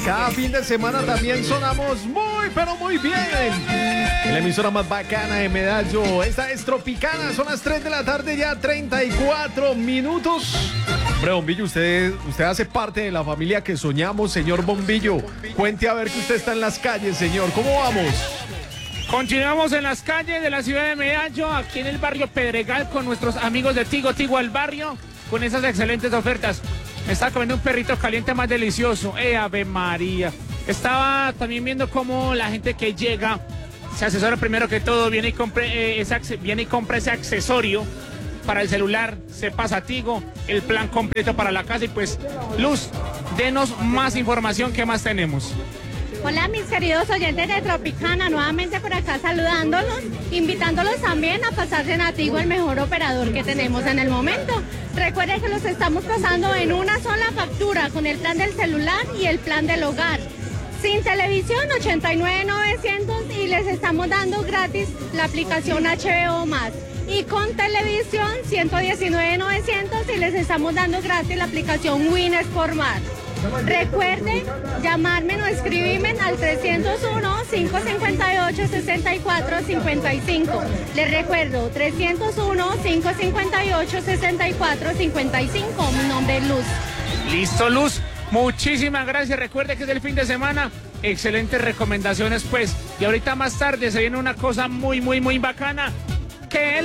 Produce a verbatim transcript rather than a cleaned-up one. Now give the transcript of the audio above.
Cada fin de semana también sonamos muy, pero muy bien. En la emisora más bacana de Medallo. Esta es Tropicana, son las tres de la tarde, ya treinta y cuatro minutos. Hombre, Bombillo, usted, usted hace parte de la familia que soñamos, señor Bombillo. Cuente a ver que usted está en las calles, señor. ¿Cómo vamos? Continuamos en las calles de la ciudad de Medallo, aquí en el barrio Pedregal, con nuestros amigos de Tigo Tigo al barrio, con esas excelentes ofertas. Me estaba comiendo un perrito caliente más delicioso. ¡Eh, Ave María! Estaba también viendo cómo la gente que llega se asesora primero que todo, viene y, compre, eh, ese, viene y compra ese accesorio para el celular, se pasa a Tigo, el plan completo para la casa. Y pues, Luz, denos más información, ¿qué más tenemos? Hola mis queridos oyentes de Tropicana, nuevamente por acá saludándolos, invitándolos también a pasarse en Tigo, el mejor operador que tenemos en el momento. Recuerden que los estamos pasando en una sola factura con el plan del celular y el plan del hogar. Sin televisión ochenta y nueve mil novecientos y les estamos dando gratis la aplicación H B O más. Y con televisión ciento diecinueve mil novecientos y les estamos dando gratis la aplicación Win Sport más. Recuerden llamarme o escribirme al trescientos uno, cinco cincuenta y ocho, sesenta y cuatro cincuenta y cinco. Les recuerdo, trescientos uno, cinco cincuenta y ocho, sesenta y cuatro cincuenta y cinco. Mi nombre es Luz. Listo, Luz. Muchísimas gracias. Recuerde que es el fin de semana. Excelentes recomendaciones, pues. Y ahorita más tarde se viene una cosa muy, muy, muy bacana. Que